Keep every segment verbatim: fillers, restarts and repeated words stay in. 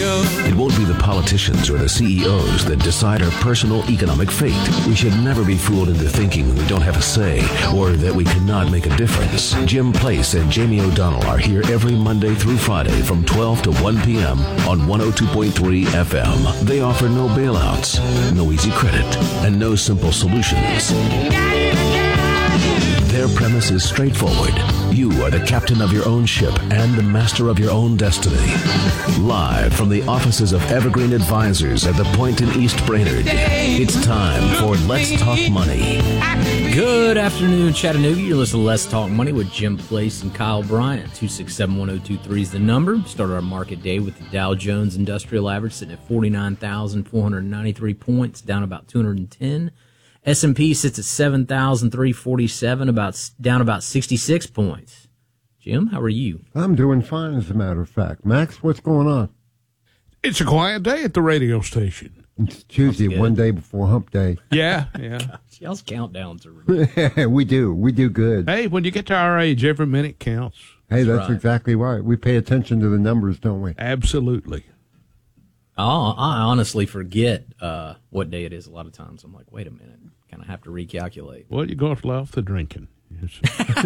It won't be the politicians or the C E Os that decide our personal economic fate. We should never be fooled into thinking we don't have a say or that we cannot make a difference. Jim Place and Jamie O'Donnell are here every Monday through Friday from twelve to one p.m. on one oh two point three F M. They offer no bailouts, no easy credit, and no simple solutions. Their premise is straightforward. You are the captain of your own ship and the master of your own destiny. Live from the offices of Evergreen Advisors at the Point in East Brainerd, it's time for Let's Talk Money. Good afternoon, Chattanooga. You're listening to Let's Talk Money with Jim Place and Kyle Bryant. two six seven, one oh two three is the number. Started our market day with the Dow Jones Industrial Average sitting at forty-nine thousand four hundred ninety-three points, down about two hundred ten. S and P sits at seven thousand three hundred forty-seven, about down about sixty-six points. Jim, how are you? I'm doing fine, as a matter of fact. Max, what's going on? It's a quiet day at the radio station. It's Tuesday, one day before hump day. Yeah, yeah. Gosh, y'all's countdowns are ridiculous. We do. We do good. Hey, when you get to our age, every minute counts. Hey, that's, right. exactly right. We pay attention to the numbers, don't we? Absolutely. Oh, I honestly forget uh, what day it is a lot of times. I'm like, wait a minute. Kind of have to recalculate. Well, you're going to love the drinking. Yes.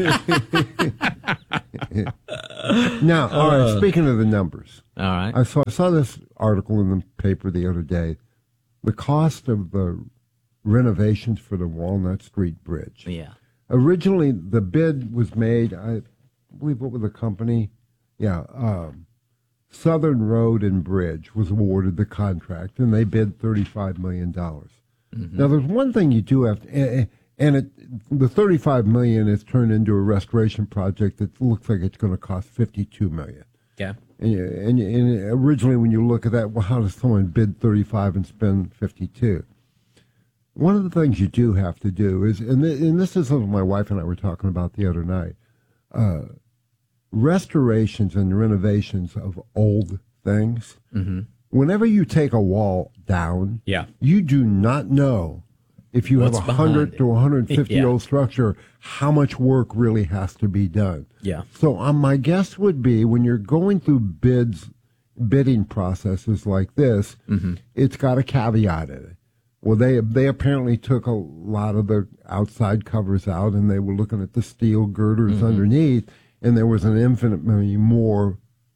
Now, all right, Uh, speaking of the numbers, All right. I saw, I saw this article in the paper the other day. The cost of the renovations for the Walnut Street Bridge. Yeah. Originally, the bid was made, I believe, what was the company? Yeah, um, Southern Road and Bridge was awarded the contract, and they bid thirty-five million dollars. Mm-hmm. Now, there's one thing you do have to, and it, the thirty-five million dollars is turned into a restoration project that looks like it's going to cost fifty-two million dollars. Yeah. And, and, and originally, when you look at that, well, how does someone bid thirty-five and spend fifty-two? One of the things you do have to do is, and, th- and this is something my wife and I were talking about the other night, uh, restorations and renovations of old things. Mm-hmm. Whenever you take a wall down, Yeah. you do not know if you What's have a one hundred behind to it. one hundred fifty Yeah. year old structure, how much work really has to be done. Yeah. So um, my guess would be when you're going through bids, bidding processes like this, mm-hmm. it's got a caveat in it. Well, they they apparently took a lot of the outside covers out, and they were looking at the steel girders mm-hmm. underneath, and there was an infinitely more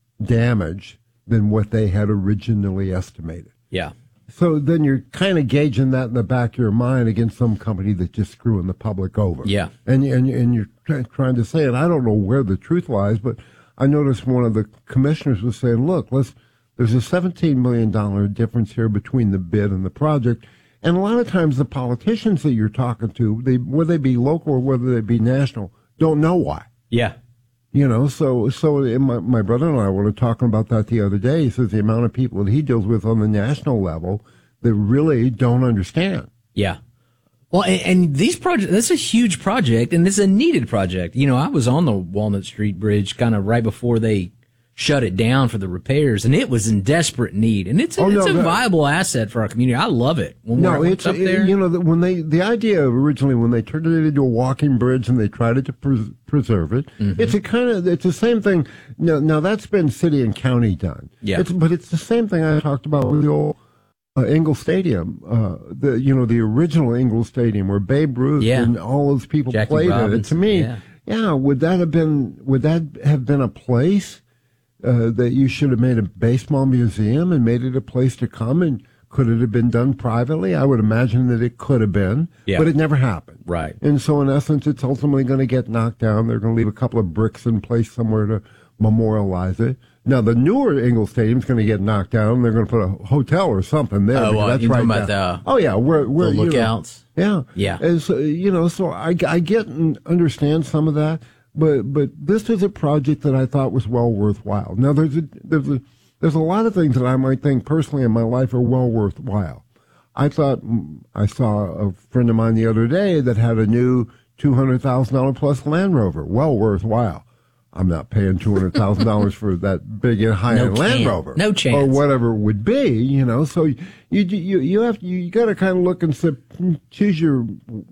damage than what they had originally estimated. Yeah. So then you're kind of gauging that in the back of your mind against some company that's just screwing the public over. Yeah. And, and, and you're try, trying to say, and I don't know where the truth lies, but I noticed one of the commissioners was saying, look, let's, there's a seventeen million dollars difference here between the bid and the project. And a lot of times the politicians that you're talking to, they, whether they be local or whether they be national, don't know why. Yeah. You know, so so my, my brother and I were talking about that the other day. He says the amount of people that he deals with on the national level that really don't understand. Yeah. Well, and, and these projects, that's a huge project, and this is a needed project. You know, I was on the Walnut Street Bridge kind of right before they shut it down for the repairs, and it was in desperate need. And it's a, Oh, no, it's a that- viable asset for our community. I love it. When No, we're it's up there. it, you know the, when they the idea originally when they turned it into a walking bridge and they tried to pres- preserve it. Mm-hmm. It's a kind of it's the same thing. Now, now that's been city and county done. Yeah. It's, but it's the same thing I talked about with the old uh, Ingle Stadium. Uh, the you know the original Ingle Stadium where Babe Ruth Yeah. and all those people Jackie played in it. Robinson, To me, yeah. yeah, would that have been would that have been a place? Uh, that you should have made a baseball museum and made it a place to come, and could it have been done privately? I would imagine that it could have been, Yeah. but it never happened. Right. And so in essence, it's ultimately going to get knocked down. They're going to leave a couple of bricks in place somewhere to memorialize it. Now, the newer Ingle Stadium is going to get knocked down. They're going to put a hotel or something there. Oh, because uh, that's you're right talking about now. the- Oh, yeah. We're, we're, the you know, lookouts? yeah. Yeah. And so, you know, so I, I get and understand some of that, but but this is a project that I thought was well worthwhile. Now, there's a, there's a, there's a lot of things that I might think personally in my life are well worthwhile. I thought, I saw a friend of mine the other day that had a new two hundred thousand dollars plus Land Rover. Well worthwhile. I'm not paying two hundred thousand dollars for that big and high-end No Land can- Rover. no chance. Or whatever it would be, you know. So you you you have you, you got to kind of look and say, choose your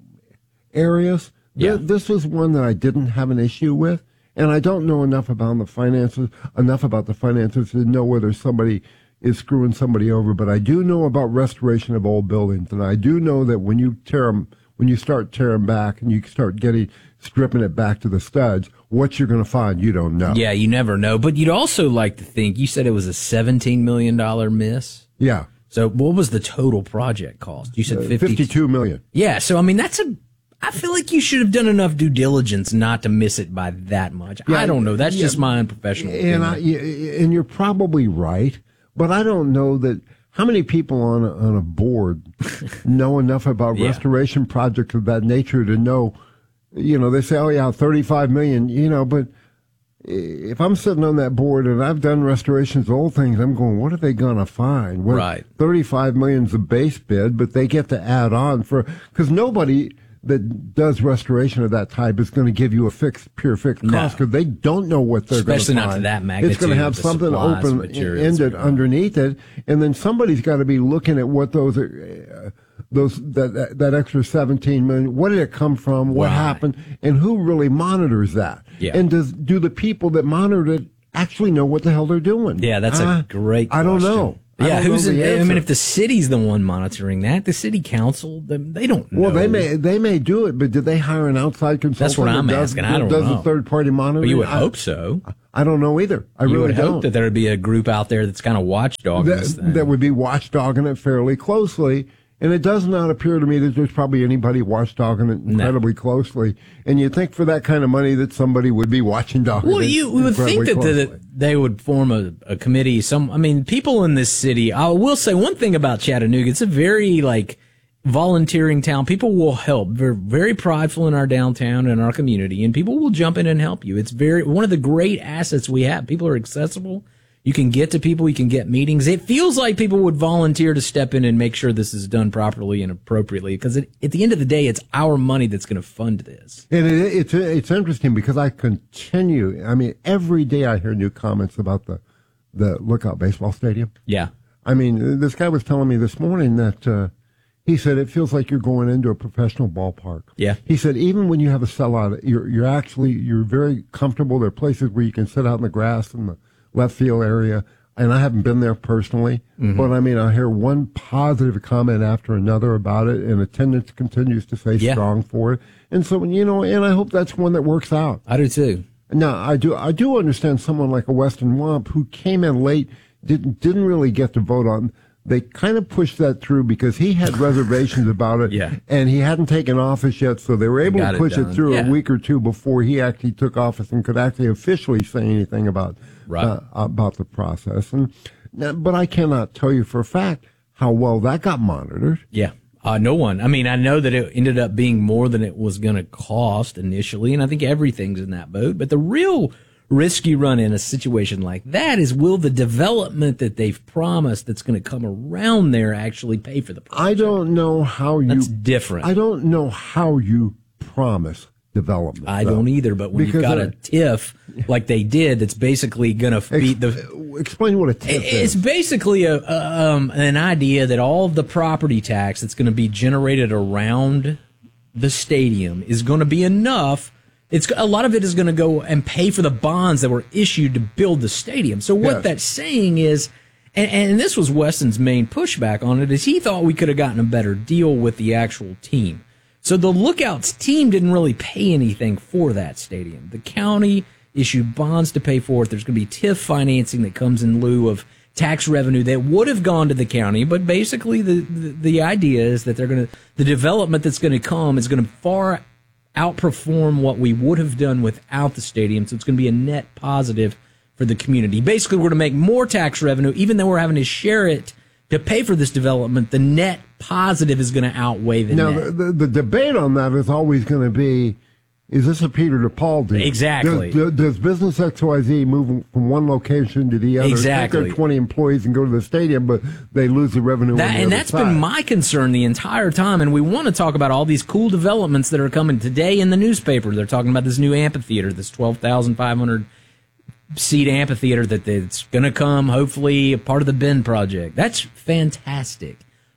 areas. Yeah. Th- This was one that I didn't have an issue with, and I don't know enough about the finances, enough about the finances to know whether somebody, is screwing somebody over, but I do know about restoration of old buildings, and I do know that when you tear them, when you start tearing back and you start getting stripping it back to the studs, what you're going to find, you don't know. Yeah, you never know. But you'd also like to think, you said it was a seventeen million dollars miss? Yeah. So what was the total project cost? You said Uh, fifty, fifty-two million. Yeah, so I mean, that's a, I feel like you should have done enough due diligence not to miss it by that much. Yeah, I don't know. That's yeah, just my unprofessional opinion. And, I, and you're probably right, but I don't know that how many people on a, on a board know enough about Yeah. restoration projects of that nature to know, you know, they say, oh, yeah, thirty-five million, you know, but if I'm sitting on that board and I've done restorations of old things, I'm going, what are they going to find? What, Right. thirty-five million is the base bid, but they get to add on for, because nobody that does restoration of that type is going to give you a fixed, pure fixed No. cost because they don't know what they're going to Especially find. not to that magnitude It's going to have with the something supplies and open materials ended involved. underneath it, and then somebody's got to be looking at what those uh, those that, that that extra seventeen million. What did it come from? What Right. happened? And who really monitors that? Yeah. And does do the people that monitor it actually know what the hell they're doing? Yeah, that's Uh, a great I don't question. know. I Yeah, don't who's know in, the I mean, answer. if the city's the one monitoring that, the city council, they, they don't know. Well, they may they may do it, but did they hire an outside consultant? That's what that I'm does, asking. I don't does know. a third party monitoring? But you would I, hope so. I don't know either. I You really would don't. hope that there would be a group out there that's kind of watchdogging this that, thing. that would be watchdogging it fairly closely. And it does not appear to me that there's probably anybody watchdogging it incredibly closely. And you'd think for that kind of money that somebody would be watching dogging Well, it you would think incredibly that closely. the, they would form a, a committee. Some, I mean, people in this city. I will say one thing about Chattanooga: it's a very like volunteering town. People will help. We're very prideful in our downtown and our community, and people will jump in and help you. It's very one of the great assets we have. People are accessible. You can get to people. You can get meetings. It feels like people would volunteer to step in and make sure this is done properly and appropriately. Because at the end of the day, it's our money that's going to fund this. And it, it's it's interesting because I continue. I mean, every day I hear new comments about the the Lookout Baseball Stadium. Yeah. I mean, this guy was telling me this morning that uh, he said it feels like you're going into a professional ballpark. Yeah. He said even when you have a sellout, you're you're actually you're very comfortable. There are places where you can sit out in the grass in the left field area, and I haven't been there personally, mm-hmm. but I mean, I hear one positive comment after another about it, and attendance continues to stay Yeah. strong for it. And so, you know, and I hope that's one that works out. I do too. Now, I do, I do understand someone like a Weston Wamp who came in late, didn't, didn't really get to vote on. They kind of pushed that through because he had reservations about it, Yeah. and he hadn't taken office yet, so they were able Got to it push it, done. through Yeah. a week or two before he actually took office and could actually officially say anything about Right. uh, about the process. And but I cannot tell you for a fact how well that got monitored. Yeah. Uh, no one. I mean, I know that it ended up being more than it was going to cost initially, and I think everything's in that boat. But the real risk you run in a situation like that is, will the development that they've promised that's going to come around there actually pay for the project? I don't know how you. That's different. I don't know how you promise development. I though. don't either, but when Because you've got I- a TIF like they did, that's basically going to feed the. Explain what a TIF It's is. basically a um, an idea that all of the property tax that's going to be generated around the stadium is going to be enough. It's a lot of it is going to go and pay for the bonds that were issued to build the stadium. So what Yes. that's saying is, and, and this was Weston's main pushback on it, is he thought we could have gotten a better deal with the actual team. So the Lookouts team didn't really pay anything for that stadium. The county issued bonds to pay for it. There's going to be TIF financing that comes in lieu of tax revenue that would have gone to the county. But basically, the the, the idea is that they're going to the development that's going to come is going to far outperform what we would have done without the stadium. So it's going to be a net positive for the community. Basically, we're going to make more tax revenue, even though we're having to share it to pay for this development. The net positive is going to outweigh the Now, net. the, the, the debate on that is always going to be, is this a Peter DePaul deal? Exactly. Does, does business X Y Z move from one location to the other, Exactly. take their twenty employees and go to the stadium, but they lose the revenue That, on the and other that's side? been my concern the entire time. And we want to talk about all these cool developments that are coming today in the newspaper. They're talking about this new amphitheater, this twelve thousand five hundred seat amphitheater that that's going to come, hopefully, a part of the Bend project. That's fantastic.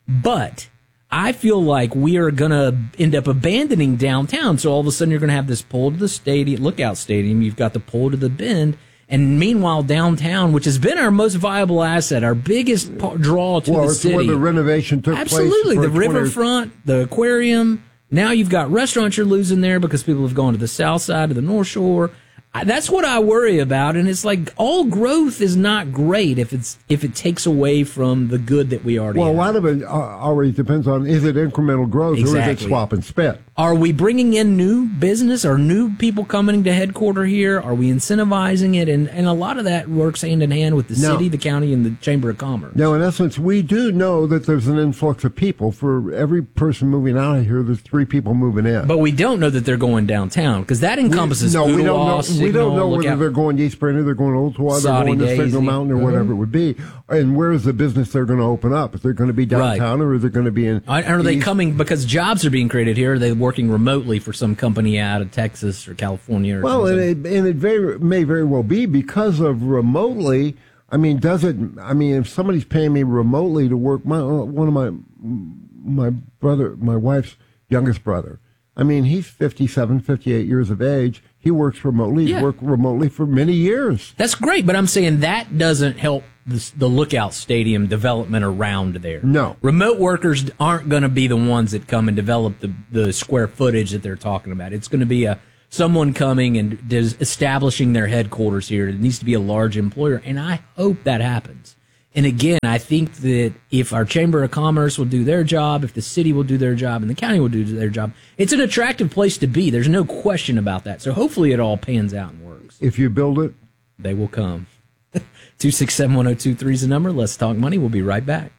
But I feel like we are going to end up abandoning downtown. So all of a sudden, you're going to have this pull to the stadium, Lookout Stadium. You've got the pull to the Bend. And meanwhile, downtown, which has been our most viable asset, our biggest pa- draw to well, the it's city. where the renovation took Absolutely. place. The riverfront, the aquarium. Now you've got restaurants you're losing there because people have gone to the south side of the North Shore. I, that's what I worry about. And it's like all growth is not great if it's if it takes away from the good that we already well, have. Well, a lot of it uh, always depends on, is it incremental growth exactly. or is it swap and spit? Are we bringing in new business? Are new people coming to headquarter here? Are we incentivizing it? And and a lot of that works hand in hand with the now, city, the county, and the Chamber of Commerce. Now, in essence, we do know that there's an influx of people. For every person moving out of here, there's three people moving in. But we don't know that they're going downtown because that encompasses we, no, Ooltewah, we don't know. Signal, we don't know whether Lookout. they're going to East Brainerd, they're going to Ooltewah, they're going to Daisy. Signal Mountain, or mm-hmm. whatever it would be. And where is the business they're going to open up? Is they going to be downtown, right. or is it going to be in? Are they East? coming because jobs are being created here? Are they working remotely for some company out of Texas or California? Or well, something? and it, and it very, may very well be because of remotely. I mean, does it? I mean, if somebody's paying me remotely to work, my one of my my brother, my wife's youngest brother. I mean, he's fifty-seven, fifty-eight years of age. He works remotely. He's yeah. worked remotely for many years. That's great, but I'm saying that doesn't help the, the Lookout Stadium development around there. No. Remote workers aren't going to be the ones that come and develop the, the square footage that they're talking about. It's going to be a someone coming and does, establishing their headquarters here. It needs to be a large employer, and I hope that happens. And again, I think that if our Chamber of Commerce will do their job, if the city will do their job, and the county will do their job, it's an attractive place to be. There's no question about that. So hopefully it all pans out and works. If you build it, they will come. two six seven, one oh two three is the number. Let's Talk Money. We'll be right back.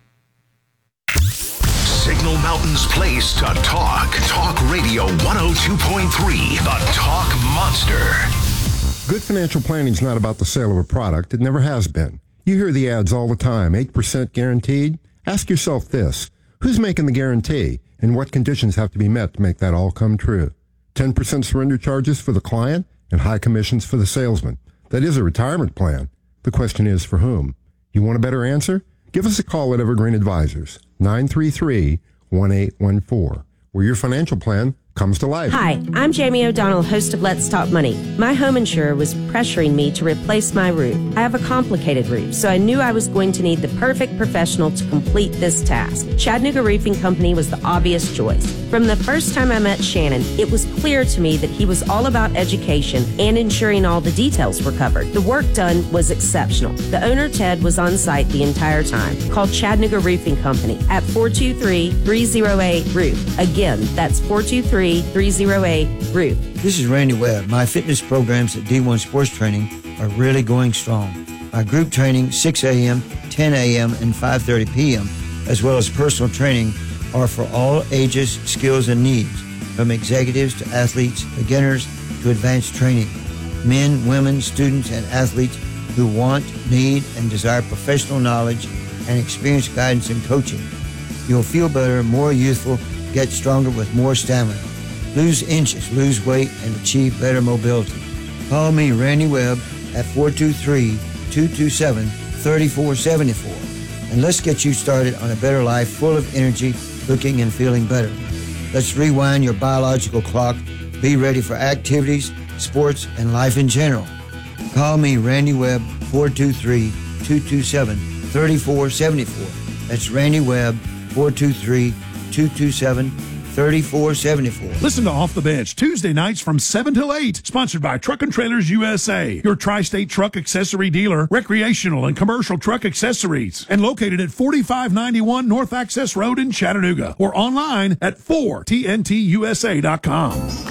Signal Mountain's place to talk. Talk Radio one oh two point three, the Talk Monster. Good financial planning is not about the sale of a product. It never has been. You hear the ads all the time, eight percent guaranteed. Ask yourself this, who's making the guarantee and what conditions have to be met to make that all come true? ten percent surrender charges for the client and high commissions for the salesman. That is a retirement plan. The question is for whom? You want a better answer? Give us a call at Evergreen Advisors, nine three three, one eight one four, where your financial plan comes to life. Hi, I'm Jamie O'Donnell, host of Let's Talk Money. My home insurer was pressuring me to replace my roof. I have a complicated roof, so I knew I was going to need the perfect professional to complete this task. Chattanooga Roofing Company was the obvious choice. From the first time I met Shannon, it was clear to me that he was all about education and ensuring all the details were covered. The work done was exceptional. The owner, Ted, was on site the entire time. Call Chattanooga Roofing Company at four two three, three oh eight, roof. Again, that's four two three, three oh eight, roof. This is Randy Webb. My fitness programs at D one Sports Training are really going strong. My group training, six a.m., ten a.m., and five thirty p.m., as well as personal training, are for all ages, skills, and needs, from executives to athletes, beginners to advanced training. Men, women, students, and athletes who want, need, and desire professional knowledge and experienced guidance and coaching. You'll feel better, more youthful, get stronger with more stamina. Lose inches, lose weight, and achieve better mobility. Call me, Randy Webb, at four two three, two two seven, three four seven four. And let's get you started on a better life full of energy, looking and feeling better. Let's rewind your biological clock. Be ready for activities, sports, and life in general. Call me, Randy Webb, four two three, two two seven, three four seven four. That's Randy Webb, four two three, two two seven, three four seven four. Listen to Off the Bench Tuesday nights from seven till eight, sponsored by Truck and Trailers U S A, your tri-state truck accessory dealer, recreational and commercial truck accessories, and located at forty-five ninety-one North Access Road in Chattanooga, or online at four T N T U S A dot com.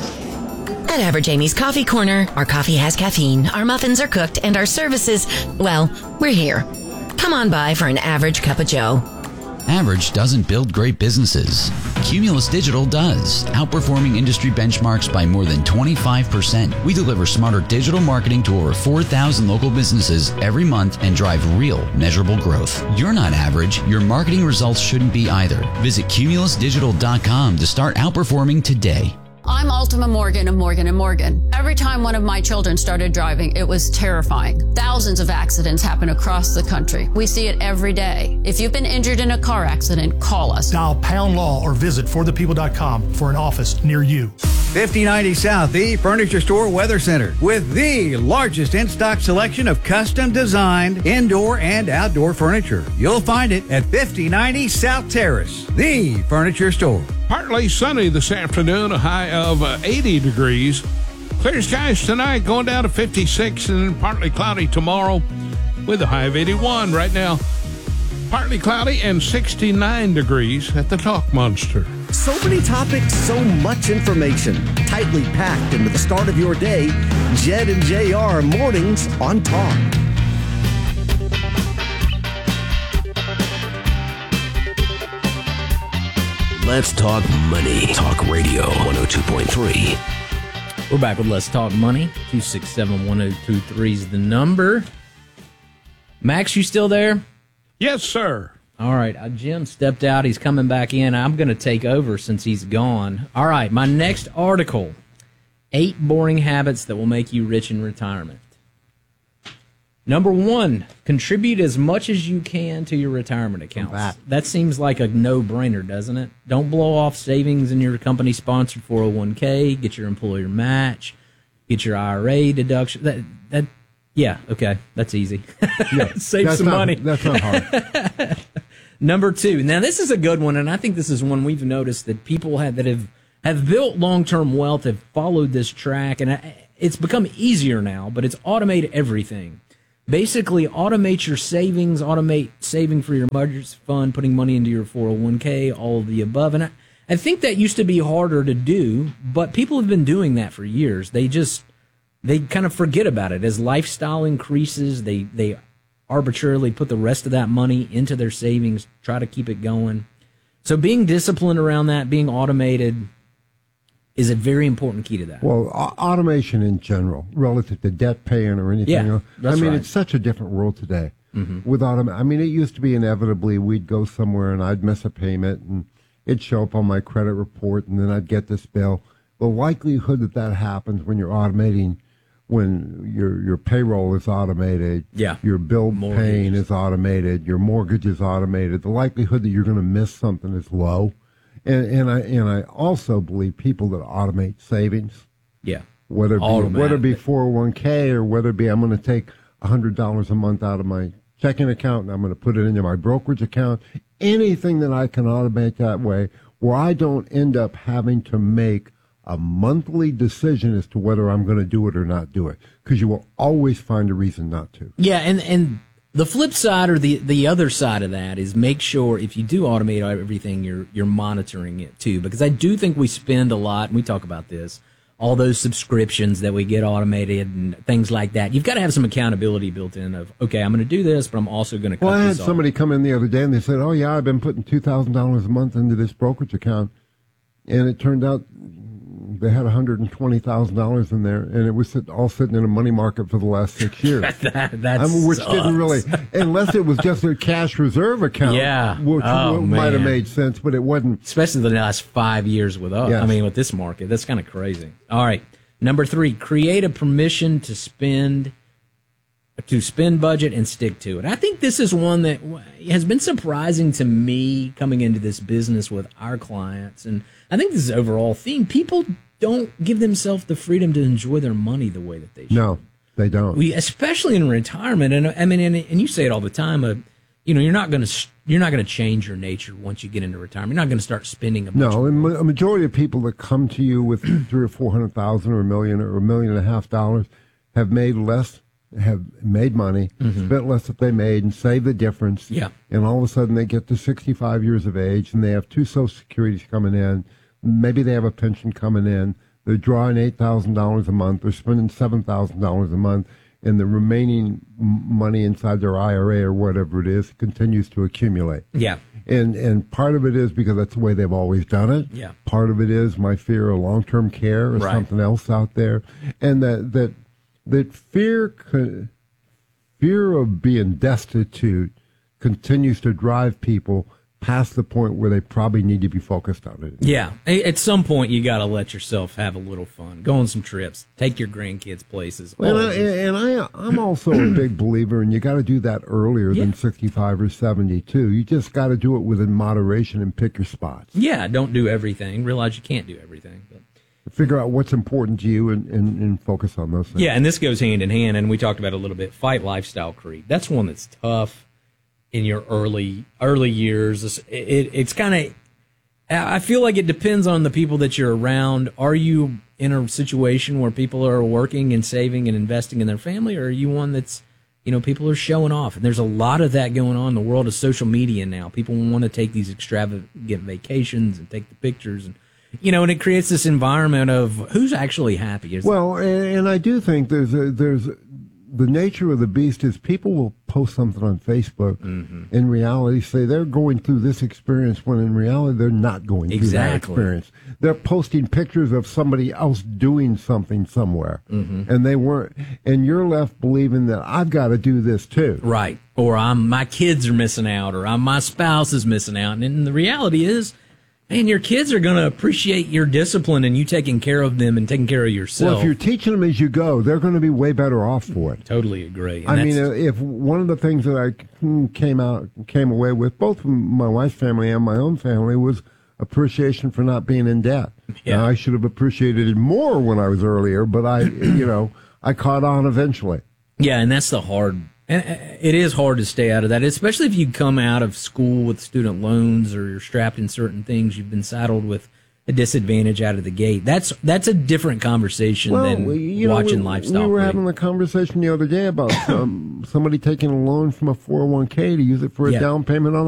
At Average Amy's Coffee Corner, our coffee has caffeine, our muffins are cooked, and our services, well, we're here. Come on by for an average cup of joe. Average doesn't build great businesses. Cumulus Digital does, outperforming industry benchmarks by more than twenty-five percent. We deliver smarter digital marketing to over four thousand local businesses every month and drive real, measurable growth. You're not average. Your marketing results shouldn't be either. Visit cumulus digital dot com to start outperforming today. I'm Ultima Morgan of Morgan and Morgan. Every time one of my children started driving, it was terrifying. Thousands of accidents happen across the country. We see it every day. If you've been injured in a car accident, call us. Dial pound law or visit for the people dot com for an office near you. fifty ninety South, the Furniture Store Weather Center, with the largest in-stock selection of custom-designed indoor and outdoor furniture. You'll find it at fifty ninety South Terrace, the Furniture Store. Partly sunny this afternoon, a high of uh, eighty degrees. Clear skies tonight, going down to fifty-six, and partly cloudy tomorrow with a high of eighty-one. Right now, partly cloudy and sixty-nine degrees at the Talk Monster. So many topics, so much information, tightly packed into the start of your day. Jed and J R mornings on Talk. Let's talk money. Talk Radio one oh two point three. We're back with Let's Talk Money. two six seven, one oh two three is the number. Max, you still there? Yes, sir. All right, uh, Jim stepped out. He's coming back in. I'm going to take over since he's gone. All right, my next article, Eight Boring Habits That Will Make You Rich in Retirement. Number one, contribute as much as you can to your retirement accounts. That. that seems like a no-brainer, doesn't it? Don't blow off savings in your company-sponsored four oh one k. Get your employer match. Get your I R A deduction. That, that, yeah, okay, that's easy. Yeah, Save that's some not, money. That's not hard. Number two. Now, this is a good one, and I think this is one we've noticed that people have, that have, have built long-term wealth have followed this track, and it's become easier now, but it's automate everything. Basically, automate your savings, automate saving for your emergency fund, putting money into your four oh one k, all of the above. And I, I think that used to be harder to do, but people have been doing that for years. They just, they kind of forget about it. As lifestyle increases, they, they arbitrarily put the rest of that money into their savings, try to keep it going. So being disciplined around that, being automated, is a very important key to that. Well, a- automation in general, relative to debt paying or anything yeah, else. That's I mean, right. It's such a different world today. Mm-hmm. With autom- I mean, it used to be inevitably we'd go somewhere and I'd miss a payment and it'd show up on my credit report and then I'd get this bill. The likelihood that that happens when you're automating, when your your payroll is automated, yeah. your bill Mortgage. paying is automated, your mortgage is automated, the likelihood that you're going to miss something is low. And, and I and I also believe people that automate savings, yeah, whether it be, Automatic. whether it be four oh one k or whether it be I'm going to take one hundred dollars a month out of my checking account and I'm going to put it into my brokerage account, anything that I can automate that way where I don't end up having to make a monthly decision as to whether I'm going to do it or not do it, because you will always find a reason not to. Yeah, and and the flip side or the the other side of that is make sure if you do automate everything, you're you're monitoring it too, because I do think we spend a lot, and we talk about this, all those subscriptions that we get automated and things like that. You've got to have some accountability built in of, okay, I'm going to do this, but I'm also going to cut Well, I had this off. somebody come in the other day and they said, oh yeah, I've been putting two thousand dollars a month into this brokerage account, and it turned out they had one hundred twenty thousand dollars in there, and it was sit, all sitting in a money market for the last six years. that that I mean, which sucks. didn't really, unless it was just a cash reserve account, Yeah. which Oh, might have man. made sense, but it wasn't. Especially the last five years with us. Yes. I mean, with this market, that's kind of crazy. All right, number three, create a permission to spend, to spend budget and stick to it. I think this is one that has been surprising to me coming into this business with our clients, and I think this is an overall theme. People don't give themselves the freedom to enjoy their money the way that they should. No, they don't. We, especially in retirement, and I mean, and, and you say it all the time. Uh, you know, you're not going to you're not going to change your nature once you get into retirement. You're not going to start spending a bunch. No, of and ma- a majority of people that come to you with three or four hundred thousand or a million or a million and a half dollars have made less, have made money, Mhm. spent less that they made, and saved the difference. Yeah. And all of a sudden they get to sixty-five years of age and they have two Social Securities coming in. Maybe they have a pension coming in. They're drawing eight thousand dollars a month. They're spending seven thousand dollars a month. And the remaining m- money inside their I R A or whatever it is continues to accumulate. Yeah. And and part of it is because that's the way they've always done it. Yeah. Part of it is my fear of long-term care or Right. something else out there. And that that that fear co- fear of being destitute continues to drive people past the point where they probably need to be focused on it. Yeah, A- at some point you got to let yourself have a little fun. Go on some trips, take your grandkids places. And, all I, of these. and I, I'm also a big believer, and you got to do that earlier than sixty-five or seventy-two. You just got to do it within moderation and pick your spots. Yeah, don't do everything. Realize you can't do everything. But figure out what's important to you and, and, and focus on those things. Yeah, and this goes hand in hand, and we talked about it a little bit. Fight lifestyle creep. That's one that's tough in your early early years. It's, it, it's kind of, I feel like it depends on the people that you're around. Are you in a situation where people are working and saving and investing in their family, or are you one that's, you know, people are showing off? And there's a lot of that going on in the world of social media now. People want to take these extravagant vacations and take the pictures, and you know, and it creates this environment of who's actually happy. Is well, and, and I do think there's a, there's the nature of the beast is people will post something on Facebook, mm-hmm. in reality say they're going through this experience when in reality they're not going through exactly. that experience. They're posting pictures of somebody else doing something somewhere, mm-hmm. and they weren't, and you're left believing that I've got to do this too, right? Or I'm my kids are missing out, or I'm my spouse is missing out, and the reality is, man, your kids are going to appreciate your discipline and you taking care of them and taking care of yourself. Well, if you're teaching them as you go, they're going to be way better off for it. Totally agree. And I mean, if one of the things that I came out came away with, both from my wife's family and my own family, was appreciation for not being in debt. Yeah. Now, I should have appreciated it more when I was earlier, but I, you know, I caught on eventually. Yeah, and that's the hard. And it is hard to stay out of that, especially if you come out of school with student loans or you're strapped in certain things. You've been saddled with a disadvantage out of the gate. That's that's a different conversation well, than you know, watching we, lifestyle. We were play. having a conversation the other day about um, somebody taking a loan from a four oh one k to use it for a yeah. down payment on